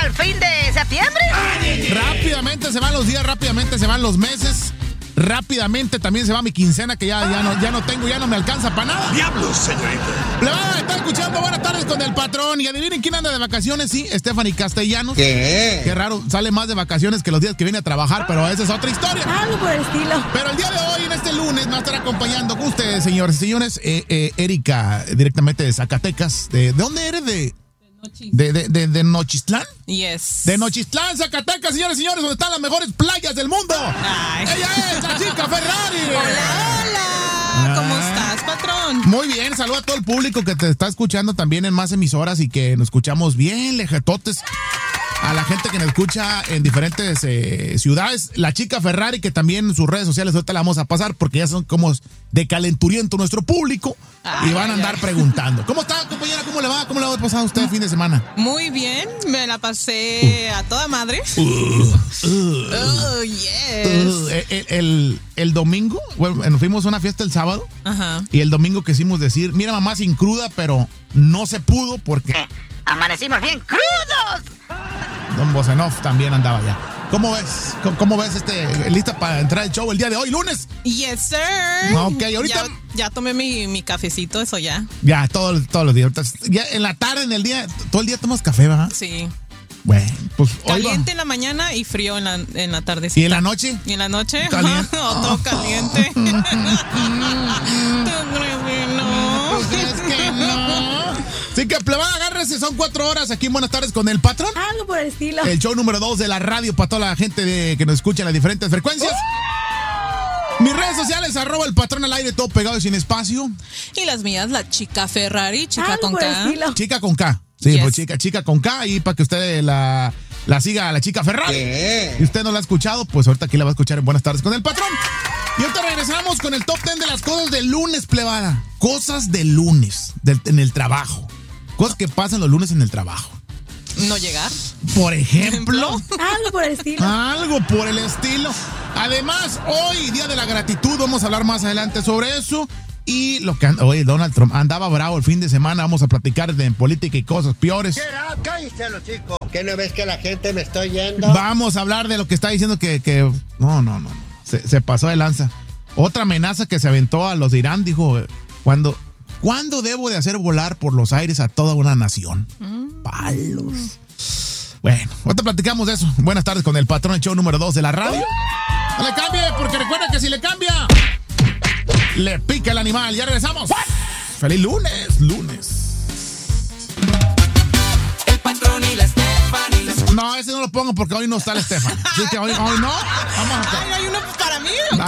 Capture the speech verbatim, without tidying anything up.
el fin de septiembre. Rápidamente se van los días, rápidamente se van los meses. Rápidamente también se va mi quincena, que ya, ya, no, ya no tengo, ya no me alcanza para nada. ¡Diablos, señorita! Plebada, está escuchando Buenas Tardes con el Patrón. Y adivinen quién anda de vacaciones, sí, Stephanie Castellanos. ¿Qué? Qué raro, sale más de vacaciones que los días que viene a trabajar, pero esa es otra historia. Algo por el estilo. Pero el día de hoy, en este lunes, me va a estar acompañando con ustedes, señores y señores, eh, eh, Erika, directamente de Zacatecas. ¿De, ¿de dónde eres? De... ¿De, de, de, de Nochistlán? Yes. De Nochistlán, Zacatecas, señores y señores, donde están las mejores playas del mundo. Ay. Ella es la chica Ferrari. Hola, hola. ¿Cómo Ah. estás, patrón? Muy bien, saluda a todo el público que te está escuchando también en más emisoras y que nos escuchamos bien lejetotes. A la gente que nos escucha en diferentes eh, ciudades. La chica Ferrari, que también en sus redes sociales ahorita la vamos a pasar porque ya son como de calenturiento nuestro público. Ay, y van a andar ay. preguntando. ¿Cómo está, compañera? ¿Cómo le va? ¿Cómo le ha pasado a usted el fin de semana? Muy bien, me la pasé a toda madre. Uh, uh, Oh, uh, yes. el, el, el domingo, bueno, nos fuimos a una fiesta el sábado. Ajá. Y el domingo quisimos decir, mira mamá, sin cruda, pero no se pudo porque Amanecimos bien crudos. Don Bosenov también andaba allá. ¿Cómo ves? ¿Cómo, cómo ves este? ¿Lista para entrar al show el día de hoy, lunes? Yes, sir. Ok, ahorita- Ya, ya tomé mi, mi cafecito, eso ya. Ya, todo, todos los días. Ahorita, ya en la tarde, en el día, todo el día tomas café, ¿verdad? Sí. Bueno, pues hoy Caliente va. en la mañana y frío en la, en la tardecita. ¿Y en la noche? ¿Y en la noche? Caliente. Otro caliente. ¿Tú crees que no? ¿Crees que no? Así que, plebada, agárrese, son cuatro horas aquí en Buenas Tardes con el Patrón. Algo por el estilo. El show número dos de la radio para toda la gente de, que nos escucha en las diferentes frecuencias. Mis redes sociales, arroba el Patrón al aire, todo pegado y sin espacio. Y las mías, la chica Ferrari, chica Algo con por el K. estilo. Chica con K. Sí, Yes. pues chica, chica con K, y para que usted la, la siga a la chica Ferrari. ¿Qué? Y usted no la ha escuchado, pues ahorita aquí la va a escuchar en Buenas Tardes con el Patrón. Y ahorita regresamos con el top ten de las cosas del lunes, plebada. Cosas del lunes, del, en el trabajo. Cosas que pasan los lunes en el trabajo. No llegar. Por ejemplo, Algo por el estilo. algo por el estilo. Además, hoy, Día de la Gratitud, vamos a hablar más adelante sobre eso. Y lo que anda, oye, Donald Trump andaba bravo el fin de semana, vamos a platicar de política y cosas peores. Cállate los chicos. ¿Qué no ves que la gente me está oyendo? Vamos a hablar de lo que está diciendo que, que no, no, no, se, se pasó de lanza. Otra amenaza que se aventó a los de Irán, dijo, ¿cuándo, ¿cuándo debo de hacer volar por los aires a toda una nación? Mm. Palos. Bueno, ahorita platicamos de eso. Buenas tardes con el Patrón, el show número dos de la radio. No le cambie, porque recuerda que si le cambia, le pica el animal. Ya regresamos. Feliz lunes, lunes. El Patrón y la Stephanie. No, ese no lo pongo porque hoy no está el Estefan. Así que hoy, hoy no. Vamos a... Ay, hay uno para mí.